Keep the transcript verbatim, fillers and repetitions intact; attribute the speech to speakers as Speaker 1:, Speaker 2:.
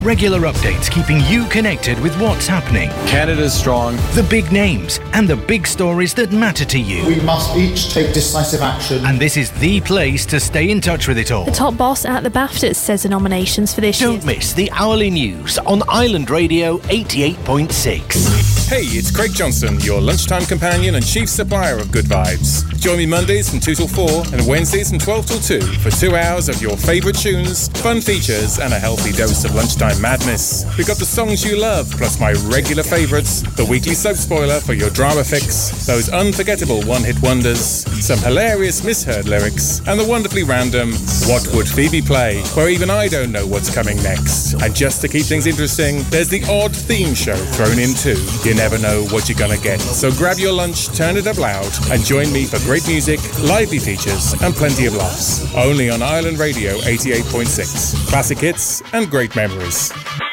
Speaker 1: Regular updates keeping you connected with what's happening.
Speaker 2: Canada's strong.
Speaker 1: The big names and the big stories that matter to you.
Speaker 3: We must each take decisive action.
Speaker 1: And this is the place to stay in touch with it all.
Speaker 4: The top boss at the BAFTAs says the nominations for this
Speaker 1: Don't
Speaker 4: year.
Speaker 1: Don't miss the hourly news on Island Radio eighty-eight point six.
Speaker 5: Hey, it's Craig Johnson, your lunchtime companion and chief supplier of good vibes. Join me Mondays from two till four and Wednesdays from twelve till two for two hours of your favourite tunes, fun features and a healthy dose of lunchtime madness. We've got the songs you love, plus my regular favourites, the weekly soap spoiler for your drama fix, those unforgettable one-hit wonders, some hilarious misheard lyrics, and the wonderfully random What Would Phoebe Play, where even I don't know what's coming next. And just to keep things interesting, there's the odd theme show thrown in too. You never know what you're gonna get. So grab your lunch, turn it up loud, and join me for great music, lively features, and plenty of laughs. Only on Island Radio eighty-eight point six. Classic hits and great memories.